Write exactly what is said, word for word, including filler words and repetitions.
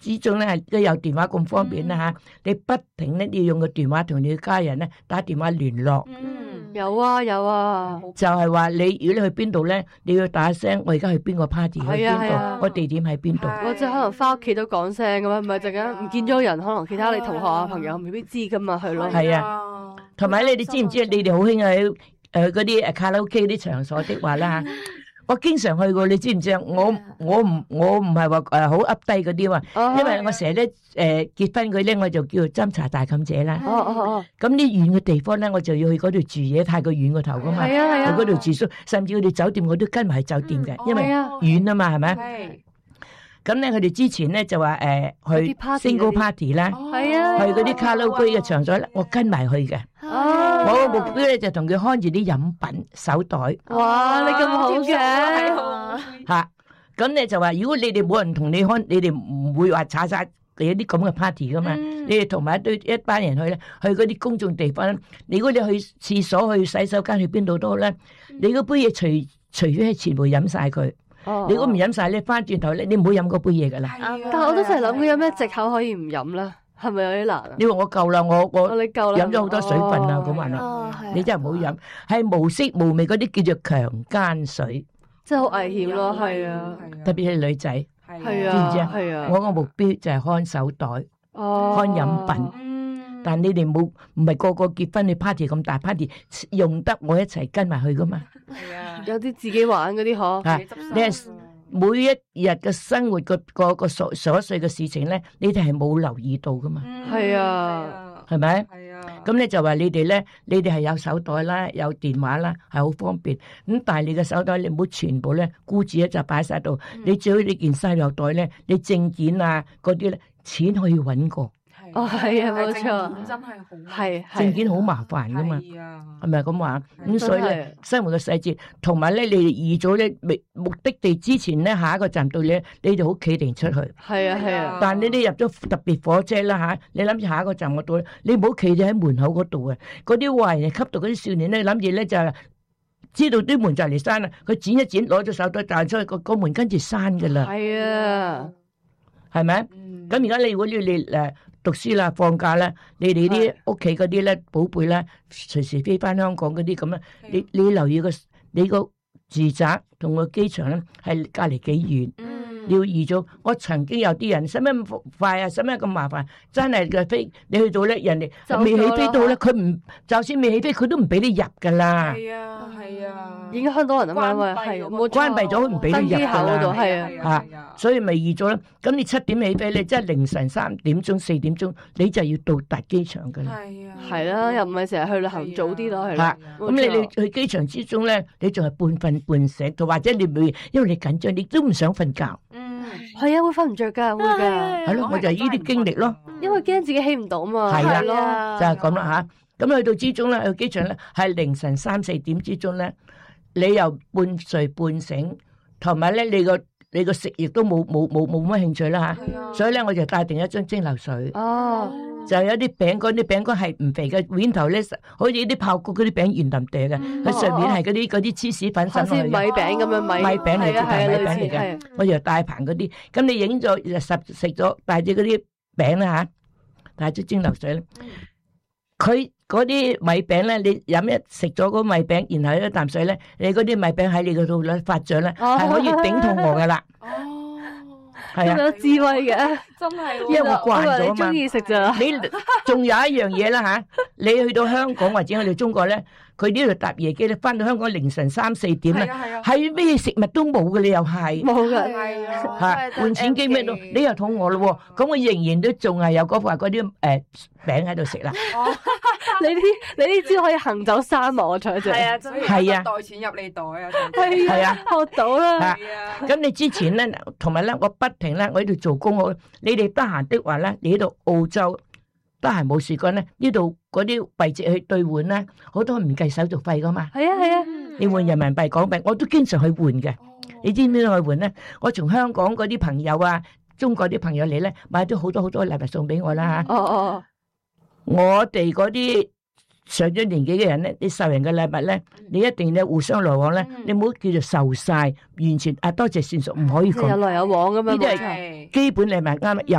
之中咧係都有電話咁方便啦嚇，你不停咧要用個電話同你嘅家人咧打電話聯絡。 嗯，有啊有啊， 就係話你如果你去邊度咧，你要打聲我而家去邊個 party 去係啊邊係啊度，我地點喺邊度。 或者可能翻屋企都講聲咁樣，唔係陣間唔見咗人，可能其他你同學啊朋友未必知噶嘛，係咯。 係啊，同埋你哋知唔知你哋好興喺誒嗰啲誒卡拉 OK 啲場所的話啦？我經常去過，你知唔知啊？我我唔我唔係話誒好 up 低嗰啲喎，因為我成日咧誒結婚嗰啲我就叫做斟茶大妗姐啦。 哦哦哦， 咁啲遠嘅地方咧，我就要去嗰度住嘢，太過遠個頭噶嘛。 係啊係啊， 去嗰度住宿，甚至佢哋酒店我都跟埋去酒店嘅，因為遠啊嘛，係咪？ 係咁咧，佢哋之前咧就話誒去 single party 啦， 係啊， 去嗰啲卡拉 OK 嘅場所咧，我跟埋去嘅。 哦， 我個目標咧就同佢看住啲飲品手袋哇，你咁好嘅， 嚇。咁你就話，如果你哋冇人同你看，你哋唔會話查曬你有啲咁嘅 party 噶嘛？你哋同埋一堆一班人去咧，去嗰啲公眾地方，你如果你去廁所、去洗手間、去邊度都好咧，你嗰杯嘢隨隨便係全部飲曬佢。你如果唔飲曬咧，翻轉頭咧，你唔好飲嗰杯嘢噶啦。 但係我都成日諗佢有咩藉口可以唔飲咧？係咪有啲難啊？ 你話我夠啦，我我你夠啦， 飲咗好多水分啦，咁話啦，你真係唔好飲，係無色無味嗰啲叫做強姦水， 真係好危險咯，係啊， 特別係女仔， 係啊， 知唔知啊？ 係啊， 我個目標就係看手袋、看飲品，但你哋冇唔係個個結婚，你 party 咁大 party 用得我一齊跟埋去噶嘛？ 係啊， 有啲自己玩嗰啲嗬， 啊，你係每一日嘅生活個個個瑣瑣碎嘅事情咧，你哋係冇留意到噶嘛？ 係啊， 係咪？ 係啊， 咁咧就話你哋咧，你哋係有手袋啦，有電話啦，係好方便。咁但係你嘅手袋你唔好全部咧孤注一擲擺晒度，你最好你件細路袋咧，你證件啊嗰啲咧錢可以揾過。 哦係啊，冇錯， 真係好係證件好麻煩噶嘛， 係啊， 係咪咁話？咁所以咧，生活嘅細節，同埋咧，你哋預咗咧，目的地之前咧，下一個站到咧，你就好企定出去。 係啊係啊， 但你哋入咗特別火車啦嚇，你諗住下一個站我到咧，你唔好企住喺門口嗰度啊！嗰啲壞人吸毒嗰啲少年咧，諗住咧就係知道啲門就嚟閂啦，佢剪一剪攞咗手袋彈出去，個個門跟住閂噶啦。 係啊， 係咪？咁而家你如果你你誒讀書啦、放假啦，你哋啲屋企嗰啲咧寶貝咧，隨時飛翻香港嗰啲咁啊，你你留意個你個住宅同個機場咧係隔離幾遠？你要預咗。我曾經有啲人使乜咁快啊，使乜咁麻煩？真係嘅飛，你去到咧，人哋未起飛到咧，佢唔就算未起飛，佢都唔俾你入噶啦。 係啊係啊， 影響到人啊嘛，係冇關閉咗，佢唔俾你入噶啦。 係啊，所以咪預咗啦。咁你七點起飛咧，即係凌晨三點鐘、四點鐘，你就要到達機場噶啦。 係啊， 係啦，又唔係成日去旅行早啲咯，係啦。 咁你你去機場之中咧，你仲係半瞓半醒，同或者你會因為你緊張，你都唔想瞓覺。 嗯， 係啊，會瞓唔着噶，會噶。 係咯，我就係呢啲經歷咯。 因為驚自己起唔到嘛。 係啦，就係咁啦吓。咁去到之中咧，去機場咧係凌晨三四點之中咧，你又半睡半醒，同埋咧你個你個食亦都冇冇冇冇乜興趣啦吓。所以咧我就帶定一樽蒸餾水。 哦。 就有啲餅乾，啲餅乾係唔肥嘅，面頭咧好似啲爆谷嗰啲餅圓冧嗲嘅，佢上面係嗰啲嗰啲芝士粉粉落去嘅。 米餅咁樣米米餅嚟嘅，係米餅嚟係嘅。我就大棚嗰啲，咁你影咗十食咗帶住嗰啲餅啦嚇，帶住蒸餾水咧。佢嗰啲米餅咧，你飲一食咗嗰米餅，然後一啖水咧，你嗰啲米餅喺你嗰度咧發脹咧，係可以頂肚餓噶啦。係啊， 有智慧嘅， 真係， 因為我慣咗嘛。 中意食咋？ 你仲有一樣嘢啦吓，你去到香港或者我哋中國咧，佢呢度搭夜機咧，翻到香港凌晨三四點啦，係咩食物都冇嘅，你又係冇嘅， 吓換錢機咩都，你又肚餓咯，咁我仍然都仲係有嗰塊嗰啲誒餅喺度食啦。 你啲你呢招可以行走沙漠啊，彩姐。 係啊，真係啊，袋錢入你袋啊， 係啊，學到啦。 係啊，咁你之前咧，同埋咧，我不停咧，我喺度做工，我你哋得閒的話咧，你喺度澳洲得閒冇事幹咧，呢度嗰啲幣值去兌換咧，好多唔計手續費噶嘛。 係啊係啊， 你換人民幣港幣，我都經常去換嘅。你知唔知去換咧？我從香港嗰啲朋友啊，中國啲朋友嚟咧，買咗好多好多禮物送俾我啦嚇。 哦哦。 我哋嗰啲上咗年紀嘅人咧，你受人嘅禮物咧，你一定咧互相來往咧，你唔好叫做受晒，完全啊多謝算數，唔可以講。 有來有往咁樣。 呢啲係基本禮物啱。